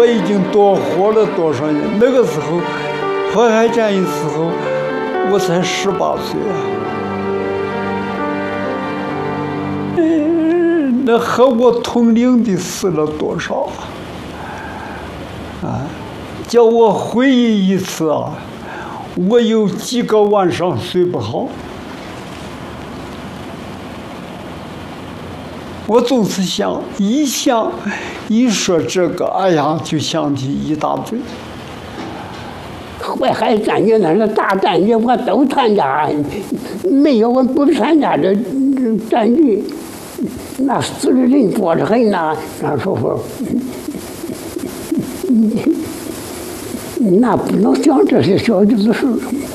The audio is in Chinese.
我已经多活了多少年？那个时候，淮海战役时候，我才18岁啊。那和我同龄的死了多少啊？叫我回忆一次啊，我有几个晚上睡不好。我总是想，一说这个，哎呀，就想起一大堆。 淮海战役那是大战役，我都参加，没有我不参加这战役，那死的人多得很呐，那时候，那不能想这些小的事。